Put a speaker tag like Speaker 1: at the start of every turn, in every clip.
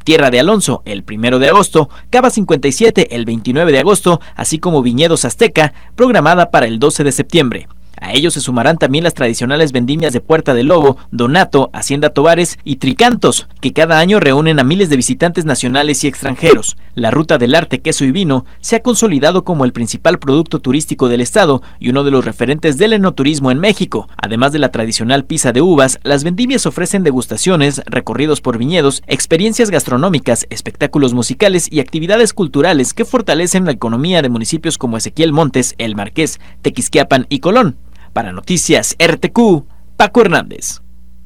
Speaker 1: Tierra de Alonso el 1 de agosto, Cava 57 el 29 de agosto, así como Viñedos Azteca, programada para el 12 de septiembre. A ellos se sumarán también las tradicionales vendimias de Puerta del Lobo, Donato, Hacienda Tovares y Tricantos, que cada año reúnen a miles de visitantes nacionales y extranjeros. La Ruta del Arte, Queso y Vino se ha consolidado como el principal producto turístico del estado y uno de los referentes del enoturismo en México. Además de la tradicional pisa de uvas, las vendimias ofrecen degustaciones, recorridos por viñedos, experiencias gastronómicas, espectáculos musicales y actividades culturales que fortalecen la economía de municipios como Ezequiel Montes, El Marqués, Tequisquiapan y Colón. Para Noticias RTQ, Paco Hernández.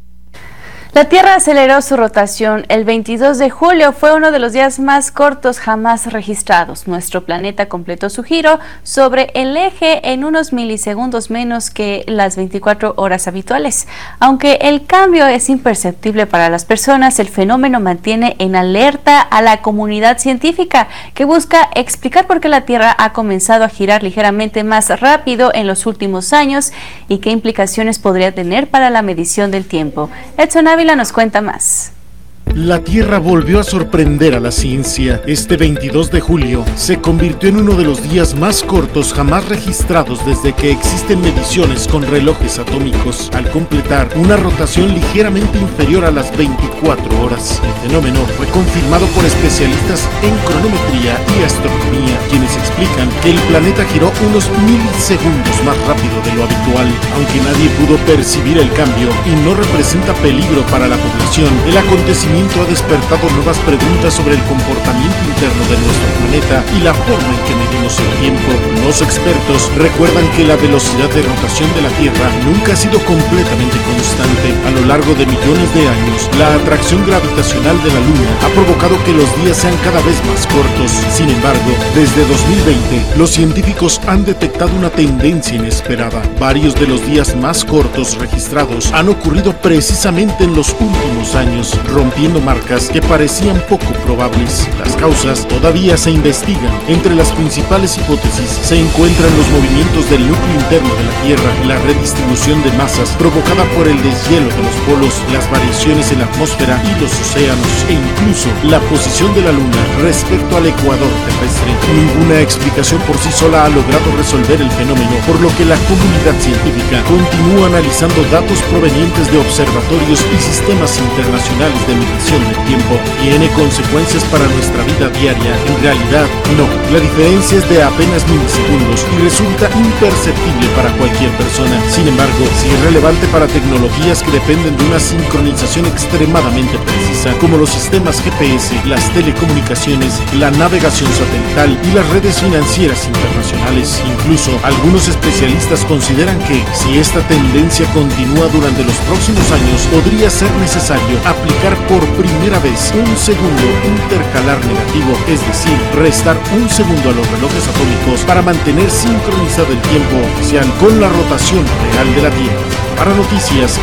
Speaker 2: La Tierra aceleró su rotación. El 22 de julio fue uno de los días más cortos jamás registrados. Nuestro planeta completó su giro sobre el eje en unos milisegundos menos que las 24 horas habituales. Aunque el cambio es imperceptible para las personas, el fenómeno mantiene en alerta a la comunidad científica, que busca explicar por qué la Tierra ha comenzado a girar ligeramente más rápido en los últimos años y qué implicaciones podría tener para la medición del tiempo. Edson Ávila nos cuenta más.
Speaker 3: La Tierra volvió a sorprender a la ciencia. Este 22 de julio se convirtió en uno de los días más cortos jamás registrados desde que existen mediciones con relojes atómicos, al completar una rotación ligeramente inferior a las 24 horas. El fenómeno fue confirmado por especialistas en cronometría y astronomía, quienes explican que el planeta giró unos milisegundos más rápido de lo habitual. Aunque nadie pudo percibir el cambio y no representa peligro para la población, el acontecimiento ha despertado nuevas preguntas sobre el comportamiento interno de nuestro planeta y la forma en que medimos el tiempo. Los expertos recuerdan que la velocidad de rotación de la Tierra nunca ha sido completamente constante. A lo largo de millones de años, la atracción gravitacional de la Luna ha provocado que los días sean cada vez más cortos. Sin embargo, desde 2020, los científicos han detectado una tendencia inesperada. Varios de los días más cortos registrados han ocurrido precisamente en los últimos años, rompiendo marcas que parecían poco probables. Las causas todavía se investigan. Entre las principales hipótesis se encuentran los movimientos del núcleo interno de la Tierra, la redistribución de masas provocada por el deshielo de los polos, las variaciones en la atmósfera y los océanos, e incluso la posición de la Luna respecto al ecuador terrestre. Ninguna explicación por sí sola ha logrado resolver el fenómeno, por lo que la comunidad científica continúa analizando datos provenientes de observatorios y sistemas internacionales de medición del tiempo. ¿Tiene consecuencias para nuestra vida diaria? En realidad, no. La diferencia es de apenas milisegundos y resulta imperceptible para cualquier persona. Sin embargo, sí es relevante para tecnologías que dependen de una sincronización extremadamente precisa, como los sistemas GPS, las telecomunicaciones, la navegación satelital y las redes financieras internacionales. Incluso, algunos especialistas consideran que, si esta tendencia continúa durante los próximos años, podría ser necesario aplicar por primera vez un segundo intercalar negativo, es decir, restar un segundo a los relojes atómicos para mantener sincronizado el tiempo oficial con la rotación real de la Tierra. Para Noticias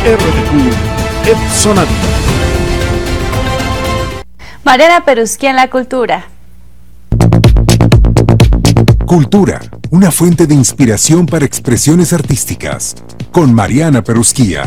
Speaker 3: RTQ, Edson Ávila.
Speaker 2: Mariana Perusquía en la cultura.
Speaker 4: Cultura, una fuente de inspiración para expresiones artísticas, con Mariana Perusquía.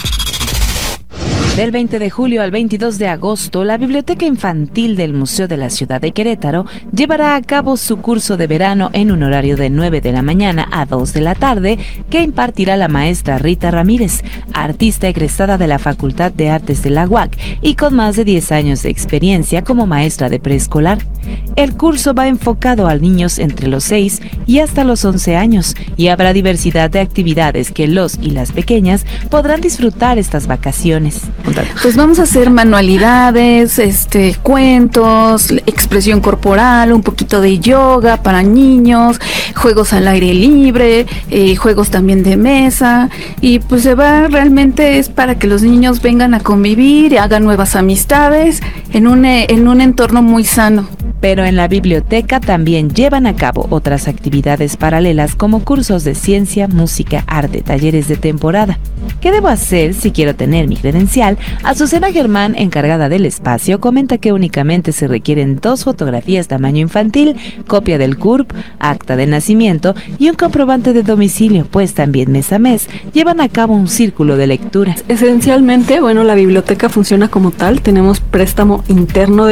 Speaker 5: Del 20 de julio al 22 de agosto, la Biblioteca Infantil del Museo de la Ciudad de Querétaro llevará a cabo su curso de verano en un horario de 9 de la mañana a 2 de la tarde, que impartirá la maestra Rita Ramírez, artista egresada de la Facultad de Artes de la UAC y con más de 10 años de experiencia como maestra de preescolar. El curso va enfocado a niños entre los 6 y hasta los 11 años y habrá diversidad de actividades que los y las pequeñas podrán disfrutar estas vacaciones.
Speaker 6: Pues vamos a hacer manualidades, cuentos, expresión corporal, un poquito de yoga para niños, juegos al aire libre, juegos también de mesa, y pues realmente es para que los niños vengan a convivir y hagan nuevas amistades en un entorno muy sano.
Speaker 5: Pero en la biblioteca también llevan a cabo otras actividades paralelas como cursos de ciencia, música, arte, talleres de temporada. ¿Qué debo hacer si quiero tener mi credencial? Azucena Germán, encargada del espacio, comenta que únicamente se requieren 2 fotografías tamaño infantil, copia del CURP, acta de nacimiento y un comprobante de domicilio, pues también mes a mes llevan a cabo un círculo de lectura.
Speaker 7: Esencialmente, la biblioteca funciona como tal, tenemos préstamo interno